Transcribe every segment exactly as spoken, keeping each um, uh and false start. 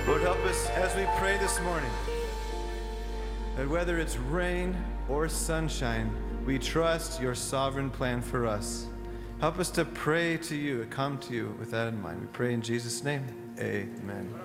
Lord, help us as we pray this morning, that whether it's rain or sunshine, we trust your sovereign plan for us. Help us to pray to you, come to you with that in mind. We pray in Jesus' name. Amen.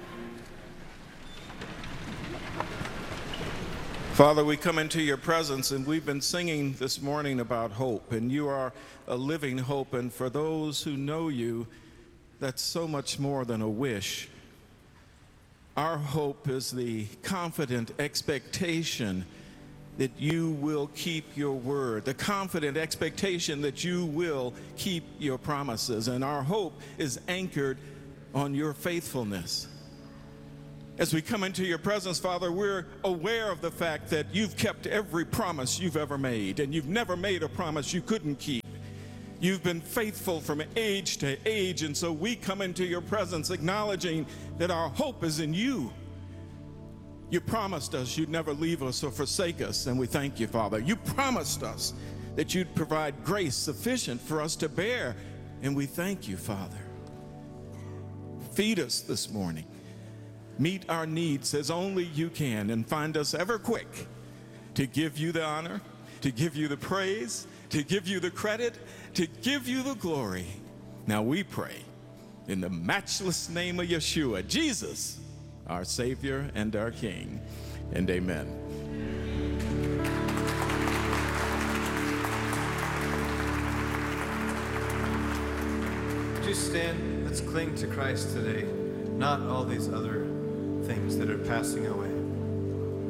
Father, we come into your presence, and we've been singing this morning about hope, and you are a living hope, and for those who know you, that's so much more than a wish. Our hope is the confident expectation that you will keep your word, the confident expectation that you will keep your promises, and our hope is anchored on your faithfulness. As we come into your presence, Father, we're aware of the fact that you've kept every promise you've ever made, and you've never made a promise you couldn't keep. You've been faithful from age to age, and so we come into your presence acknowledging that our hope is in you. You promised us you'd never leave us or forsake us, and we thank you, Father. You promised us that you'd provide grace sufficient for us to bear, and we thank you, Father. Feed us this morning. Meet our needs as only you can, and find us ever quick to give you the honor, to give you the praise, to give you the credit, to give you the glory. Now we pray in the matchless name of Yeshua, Jesus, our Savior and our King, and amen. Would you stand? Let's cling to Christ today, not all these other things that are passing away.